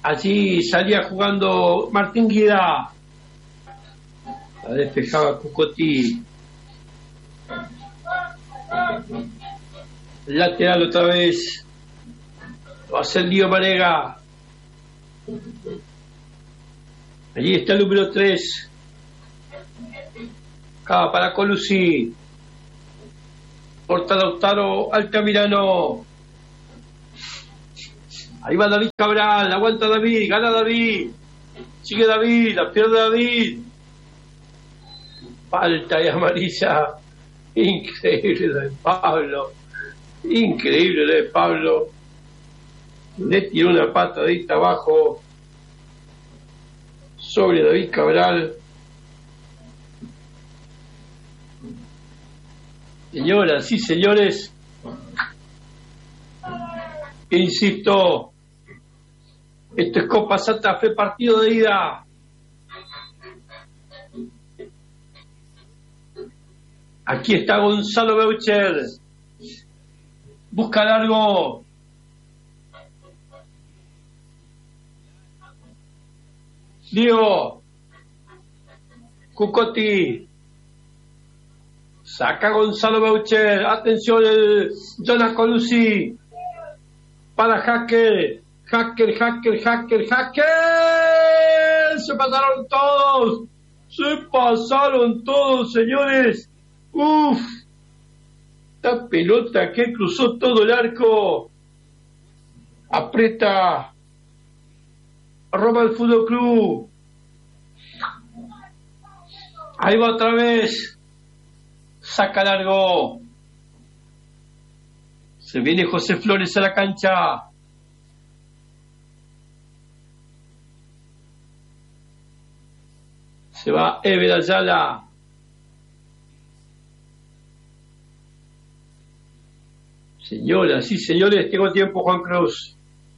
Allí salía jugando Martín Guida. La despejaba Cucotí. Lateral otra vez. Lo hace el Lío Marega. Allí está el número 3. Acá para Colucci. Porta Lautaro Altamirano. Ahí va David Cabral. Aguanta David. Gana David. Sigue David. La pierde David. Falta y amarilla. Increíble de Pablo. Increíble de Pablo. Le tiró una patadita abajo sobre David Cabral. Señoras y señores, insisto, esto es Copa Santa Fe, partido de ida. Aquí está Gonzalo Beucher. Busca largo. Diego. Cucotí. Saca Gonzalo Beucher. Atención, el Jonas Colucci. Para Hacker. Hacker. Se pasaron todos, señores. Uf. Esta pelota que cruzó todo el arco. Aprieta Roma el Fútbol Club. Ahí va otra vez. Saca largo. Se viene José Flores a la cancha. Se va Ever Ayala. Señoras y señores, tengo tiempo, Juan Cruz.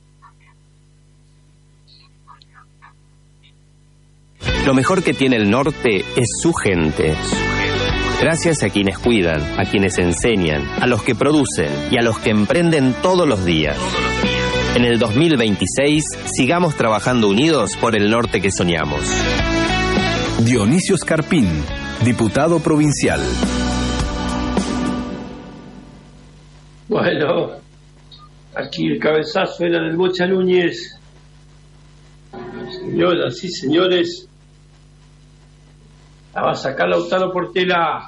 Lo mejor que tiene el norte es su gente. Gracias a quienes cuidan, a quienes enseñan, a los que producen y a los que emprenden todos los días. En el 2026, sigamos trabajando unidos por el norte que soñamos. Dionisio Scarpín, diputado provincial. Bueno, aquí el cabezazo era del Bocha Núñez. Señoras y señores, la va a sacar Lautaro Portela.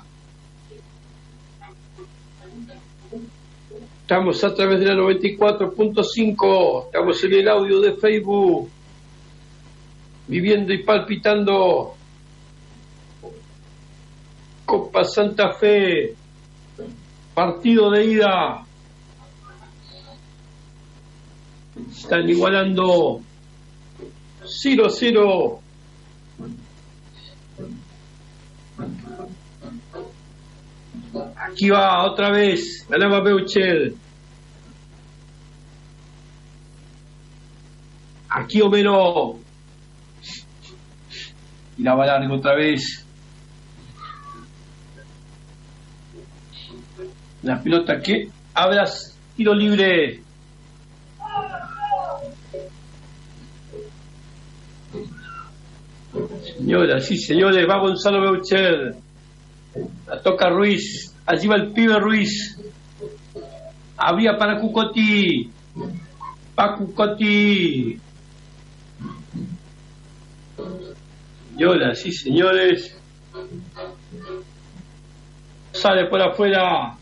Estamos a través de la 94.5. Estamos en el audio de Facebook. Viviendo y palpitando. Copa Santa Fe. Partido de ida. Están igualando 0-0. Aquí va otra vez. Ganaba Beucher. Aquí Homero. Y la va largo otra vez. La pelota que abras, tiro libre. Señoras y señores, va Gonzalo Beucher. La toca Ruiz. Allí va el pibe Ruiz. Había para Cucotí. Va Cucotí. Señoras y señores. Sale por afuera.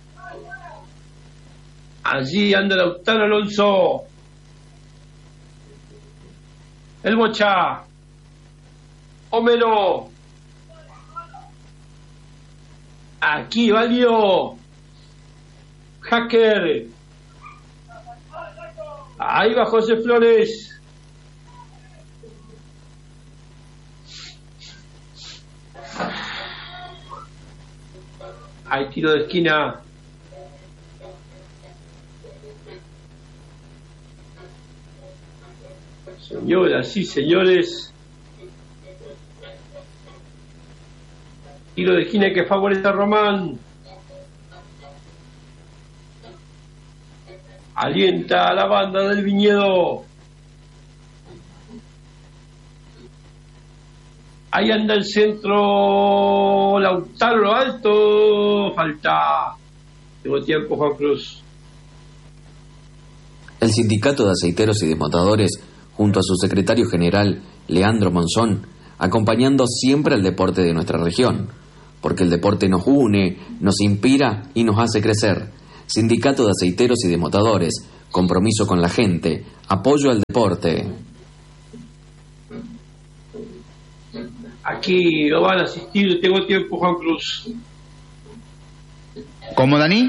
Allí anda Lautaro Alonso. El Bocha. Homero. Aquí valió. Hacker. Ahí va José Flores. Hay tiro de esquina. Señoras y señores, tiro de esquina que favorece a Román. Alienta a la banda del Viñedo. Ahí anda el centro, Lautaro lo alto, falta. Tengo tiempo, Juan Cruz. El Sindicato de Aceiteros y Desmontadores, junto a su secretario general, Leandro Monzón, acompañando siempre al deporte de nuestra región, porque el deporte nos une, nos inspira y nos hace crecer. Sindicato de Aceiteros y Desmontadores, compromiso con la gente, apoyo al deporte. Aquí lo van a asistir, tengo tiempo, Juan Cruz. ¿Cómo, Dani?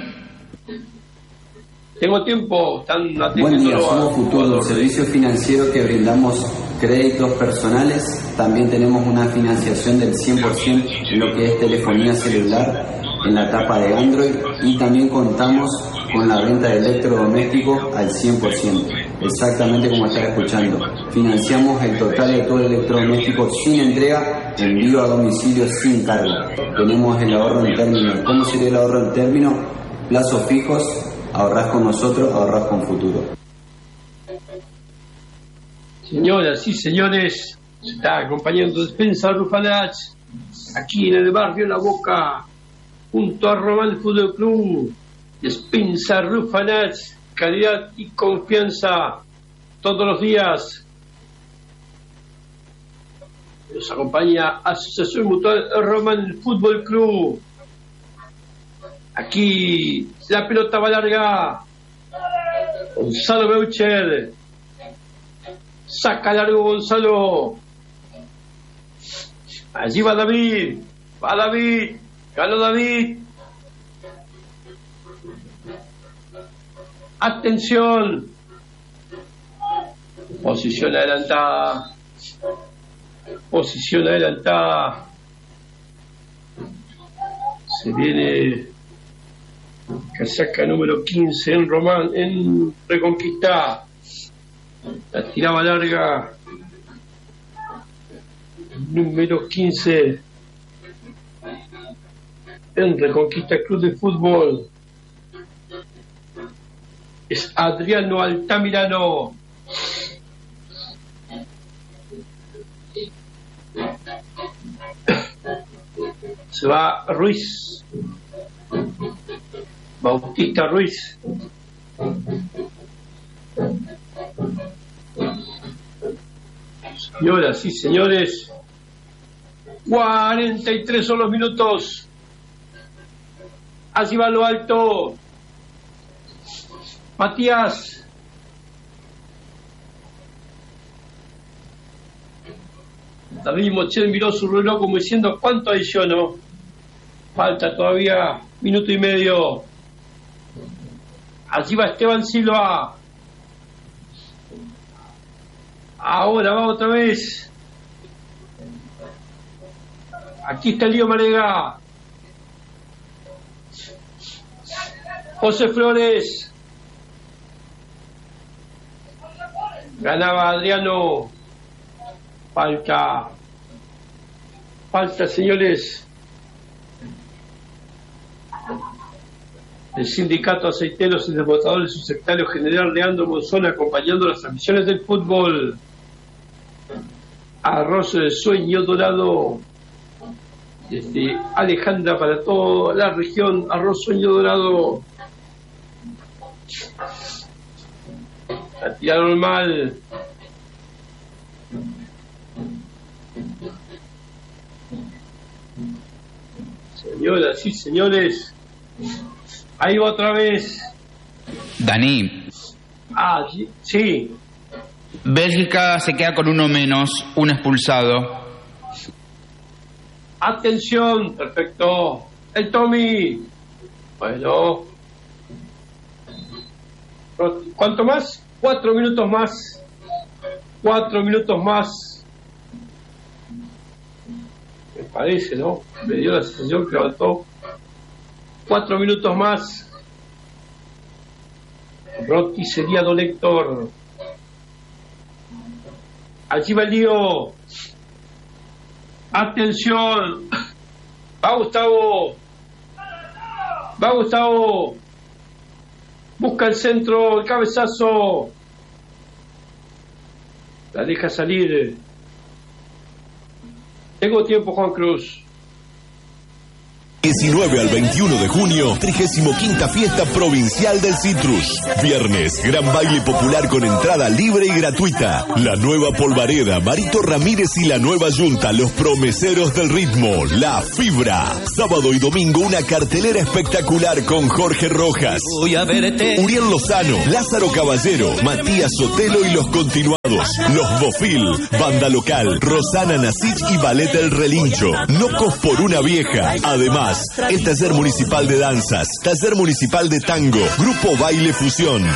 Tengo tiempo, están atendiendo. Buen día, somos Futuro, servicio financiero que brindamos créditos personales. También tenemos una financiación del 100% en lo que es telefonía celular en la etapa de Android, y también contamos con la venta de electrodomésticos al 100%, exactamente como está escuchando. Financiamos el total de todo el electrodoméstico sin entrega, envío a domicilio sin cargo. Tenemos el ahorro en término. ¿Cómo sería el ahorro en término? Plazos fijos. Ahorrás con nosotros, ahorrás con Futuro. Señoras y señores, se está acompañando Despensa Rufanach, aquí en el barrio La Boca, junto a Román Fútbol Club. Despensa Rufanach, calidad y confianza todos los días. Nos acompaña Asociación Mutual Román Fútbol Club. Aquí la pelota va larga. Gonzalo Beucher. Saca largo Gonzalo. Allí va David. Va David. Ganó David. Atención. Posición adelantada. Posición adelantada. Se viene casaca número 15 en Román, en Reconquista. La tiraba larga. Número 15 en Reconquista Club de Fútbol. Es Adriano Altamirano. Se va Ruiz. Bautista Ruiz. Señoras y señores, 43 son los minutos. Así va lo alto. Matías. David Mochel miró su reloj como diciendo: ¿cuánto adiciono? Falta todavía minuto y medio. Allí va Esteban Silva. Ahora va otra vez. Aquí está Lío Marega. José Flores. Ganaba Adriano. Falta, señores. El Sindicato Aceiteros y Desmontadores, su secretario general Leandro Monzón, acompañando las transmisiones del fútbol. Arroz de Sueño Dorado, desde Alejandra para toda la región. Arroz Sueño Dorado. La tiraron mal. Señoras y señores, ahí va otra vez. Dani. Sí. Bélgica se queda con uno menos, un expulsado. Atención, perfecto. El Tommy. Bueno. ¿Cuánto más? 4 minutos más. 4 minutos más. Me parece, ¿no? Me dio la sensación que levantó. 4 minutos más. Rotti sería Don Héctor. Allí va el lío. Atención. Va Gustavo. Va Gustavo. Busca el centro, el cabezazo. La deja salir. Tengo tiempo, Juan Cruz. 19 al 21 de junio, 35ª Fiesta Provincial del Citrus. Viernes, gran baile popular con entrada libre y gratuita. La Nueva Polvareda, Marito Ramírez y la Nueva Yunta, los promeseros del ritmo, La Fibra. Sábado y domingo, una cartelera espectacular con Jorge Rojas, Uriel Lozano, Lázaro Caballero, Matías Sotelo y los continuados. Los Bofil, Banda Local, Rosana Nasich y Ballet El Relincho. Nocos por una Vieja. Además, el Taller Municipal de Danzas, Taller Municipal de Tango, Grupo Baile Fusión,